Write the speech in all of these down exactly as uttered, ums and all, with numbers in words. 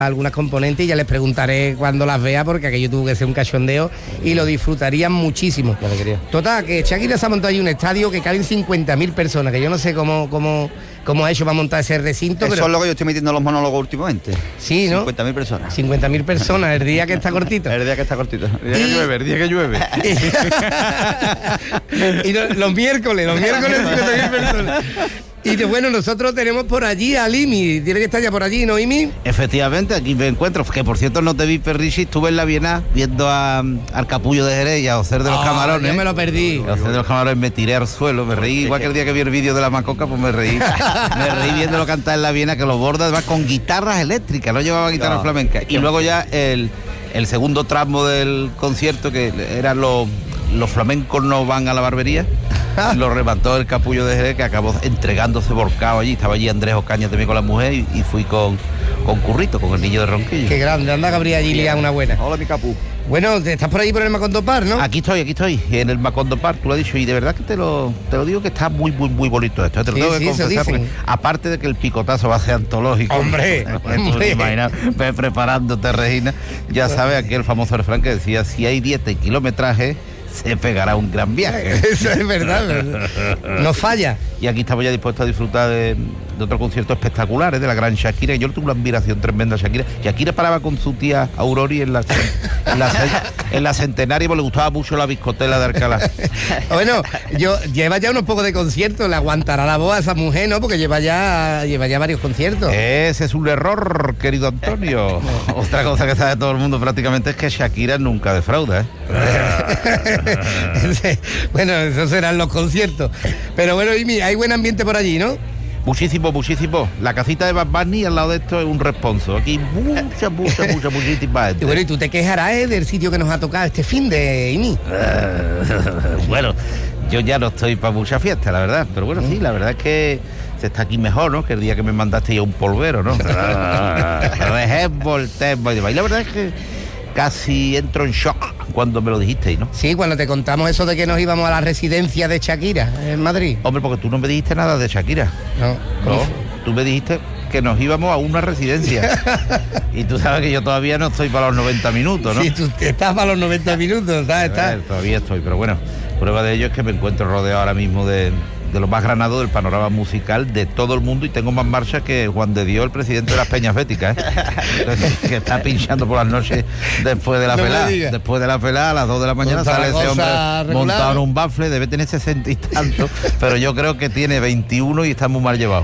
algunas componentes y ya les preguntaré cuando las vea, porque aquello tuvo que ser un cachondeo y lo disfrutarían muchísimo. Total, que Shakira se ha montado ahí un estadio que caben cincuenta mil personas, que yo no sé cómo, cómo, cómo ha hecho para montar ese recinto. Eso pero... es lo que yo estoy metiendo en los monólogos últimamente. Sí, ¿no? cincuenta mil personas. cincuenta mil personas, el día que está cortito. El día que está cortito. El día que llueve, el día que llueve. Y no, los miércoles, los miércoles cincuenta mil personas. Y de, bueno, nosotros tenemos por allí a Imi, tiene que estar ya por allí, ¿no, Imi? Efectivamente, aquí me encuentro, que por cierto no te vi, Perrichi, estuve en la Bienal viendo a, al capullo de Jerez y a Ocer de los oh, Camarones. Yo me lo perdí. A Ocer de los Camarones me tiré al suelo, me reí, igual que el día que vi el vídeo de la Macoca, pues me reí. Me reí viéndolo cantar en la Bienal, que los borda además con guitarras eléctricas, no llevaba guitarras no, flamencas. Y luego ya el, el segundo tramo del concierto, que eran los, los flamencos no van a la barbería. Lo remató el capullo de Jerez, que acabó entregándose volcado allí. Estaba allí Andrés Ocaña también con la mujer y, y fui con, con Currito, con el niño de Ronquillo. Qué grande, anda que habría allí liado una buena. Hola, mi capu. Bueno, estás por ahí por el Macondo Park, ¿no? Aquí estoy, aquí estoy, en el Macondo Park, tú lo has dicho, y de verdad que te lo, te lo digo que está muy, muy, muy bonito esto. Te lo sí, tengo sí, que confesar, porque aparte de que el picotazo va a ser antológico. ¡Hombre! Tú imaginas, ve preparándote, Regina. Ya sabes, aquí el famoso refrán que decía, si hay dieta y kilometraje, se pegará un gran viaje. Eso es verdad, ¿verdad? No falla. Y aquí estamos ya dispuestos a disfrutar de, de otros conciertos espectaculares de la gran Shakira. Yo tuve una admiración tremenda a Shakira. Shakira paraba con su tía Aurori en la, en la, en la Centenaria, porque le gustaba mucho la biscotela de Alcalá. Bueno, yo lleva ya unos pocos de conciertos, le aguantará la voz a esa mujer, ¿no? Porque lleva ya, lleva ya varios conciertos. Ese es un error, querido Antonio. Otra cosa que sabe todo el mundo prácticamente es que Shakira nunca defrauda, ¿eh? Bueno, esos serán los conciertos. Pero bueno, Imi, hay buen ambiente por allí, ¿no? Muchísimo, muchísimo. La casita de Bad Bunny al lado de esto es un responso. Aquí mucha, mucha, mucha, muchísima gente. Y bueno, y tú te quejarás eh, del sitio que nos ha tocado este fin de Imi. Bueno, yo ya no estoy para mucha fiesta, la verdad. Pero bueno, sí, la verdad es que se está aquí mejor, ¿no? Que el día que me mandaste ya un polvero, ¿no? Y la verdad es que casi entro en shock cuando me lo dijisteis, ¿no? Sí, cuando te contamos eso de que nos íbamos a la residencia de Shakira en Madrid. Hombre, porque tú no me dijiste nada de Shakira. No. No, tú me dijiste que nos íbamos a una residencia. Y tú sabes que yo todavía no estoy para los noventa minutos, ¿no? Sí, tú estás para los noventa minutos, estás, estás. Ver, todavía estoy, pero bueno, prueba de ello es que me encuentro rodeado ahora mismo de... de lo más granado del panorama musical de todo el mundo, y tengo más marcha que Juan de Dios, el presidente de las Peñas Béticas, ¿eh? Que está pinchando por las noches después de la no pelada. Después de la pelada, a las dos de la mañana, sale ese hombre regular, montado en un bafle, debe tener sesenta y tanto, pero yo creo que tiene veintiuno y está muy mal llevado.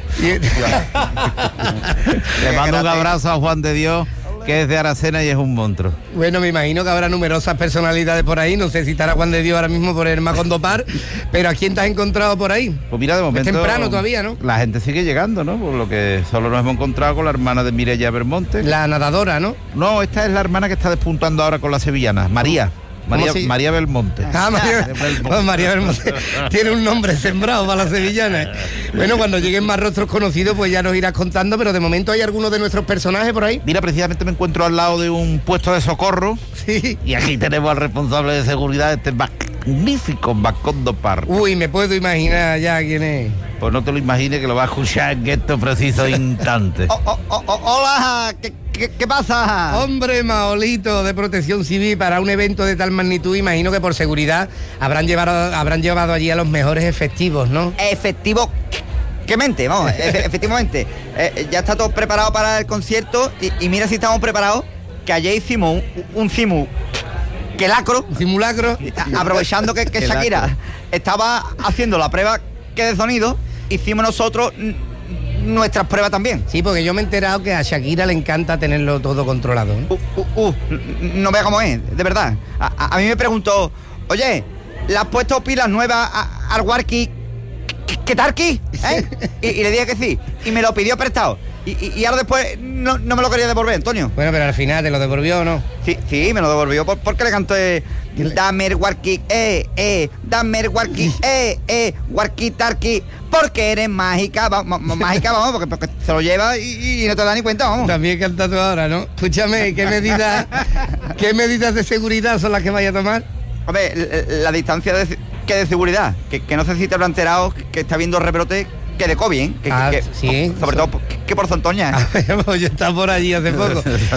Le mando un abrazo a Juan de Dios, que es de Aracena y es un monstruo. Bueno, me imagino que habrá numerosas personalidades por ahí, no sé si estará Juan de Dios ahora mismo por el Macondo Park, pero ¿a quién te has encontrado por ahí? Pues mira, de momento... Es temprano todavía, ¿no? La gente sigue llegando, ¿no? Por lo que solo nos hemos encontrado con la hermana de Mireia Belmonte. La nadadora, ¿no? No, esta es la hermana que está despuntando ahora con la sevillana, María. María, si... María Belmonte. Ah, María Belmonte. Oh, María Belmonte. Tiene un nombre sembrado para las sevillanas. Bueno, cuando lleguen más rostros conocidos, pues ya nos irás contando, pero de momento hay algunos de nuestros personajes por ahí. Mira, precisamente me encuentro al lado de un puesto de socorro. Sí. Y aquí tenemos al responsable de seguridad de este magnífico Macondo Park. Uy, me puedo imaginar ya quién es. Pues no te lo imagines, que lo vas a escuchar en estos precisos instantes. Oh, oh, oh, oh, hola, ¿Qué, qué, ¿qué pasa? Hombre, Maolito, de Protección Civil, para un evento de tal magnitud, imagino que por seguridad habrán llevado, habrán llevado allí a los mejores efectivos, ¿no? Efectivo... ¿Qué mente? Vamos, e- efectivamente. Eh, ya está todo preparado para el concierto y, y mira si estamos preparados, que ayer hicimos un, un simu... que lacro. Un simulacro. Aprovechando que, que Shakira estaba haciendo la prueba que de sonido, hicimos nosotros nuestras pruebas también. Sí, porque yo me he enterado que a Shakira le encanta tenerlo todo controlado, ¿eh? Uh, uh, uh, no veas cómo es, de verdad. A, a, a mí me preguntó, oye, ¿le has puesto pilas nuevas a, al Warki? ¿Qué tarki? ¿Eh? y, y le dije que sí, y me lo pidió prestado. Y, y, y ahora después no, no me lo quería devolver, Antonio. Bueno, pero al final te lo devolvió, ¿o no? Sí, sí, me lo devolvió por, porque le canté dame el Warki, eh, eh, dame el Warki, eh, eh, Warki tarki, porque eres mágica, vamos, mágica, vamos, porque, porque se lo lleva y, y no te da ni cuenta, vamos. También canta tú ahora, ¿no? Escúchame, ¿qué medidas, qué medidas de seguridad son las que vaya a tomar? Hombre, la, la distancia de, que de seguridad, que, que no sé si te habrá enterado que está habiendo rebrote que de COVID, ¿eh? Que, Ah, que- sí. sobre todo que, que por Santoña. Pues yo estaba por allí hace poco.